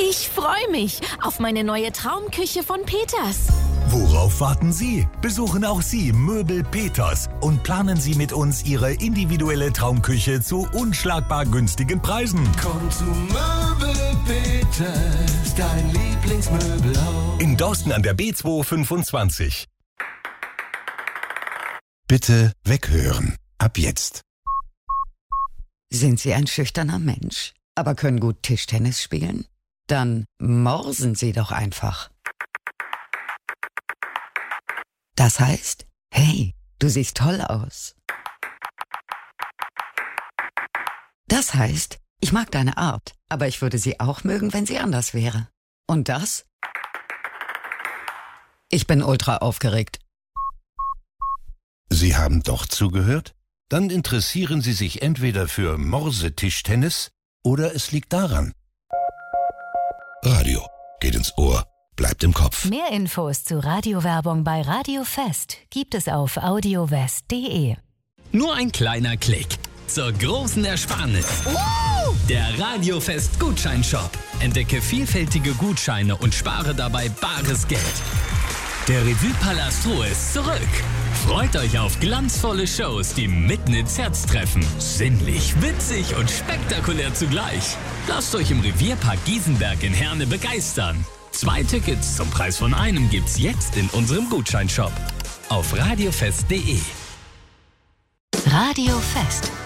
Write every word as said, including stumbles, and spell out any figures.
Ich freue mich auf meine neue Traumküche von Peters. Worauf warten Sie? Besuchen auch Sie Möbel Peters und planen Sie mit uns Ihre individuelle Traumküche zu unschlagbar günstigen Preisen. Komm zu Möbel Peters, dein Lieblingsmöbelhaus. In Dorsten an der B zweihundertfünfundzwanzig. Bitte weghören. Ab jetzt. Sind Sie ein schüchterner Mensch, aber können gut Tischtennis spielen? Dann morsen Sie doch einfach. Das heißt, hey, du siehst toll aus. Das heißt, ich mag deine Art, aber ich würde sie auch mögen, wenn sie anders wäre. Und das? Ich bin ultra aufgeregt. Sie haben doch zugehört? Dann interessieren Sie sich entweder für Morsetischtennis oder es liegt daran. Radio geht ins Ohr, bleibt im Kopf. Mehr Infos zu Radiowerbung bei Radio Fest gibt es auf audiowest punkt de. Nur ein kleiner Klick zur großen Ersparnis. Der Radio Fest Gutscheinshop. Entdecke vielfältige Gutscheine und spare dabei bares Geld. Der Revue-Palast Ruhr ist zurück. Freut euch auf glanzvolle Shows, die mitten ins Herz treffen. Sinnlich, witzig und spektakulär zugleich. Lasst euch im Revierpark Giesenberg in Herne begeistern. Zwei Tickets zum Preis von einem gibt's jetzt in unserem Gutscheinshop. Auf radiofest punkt de. Radio Fest.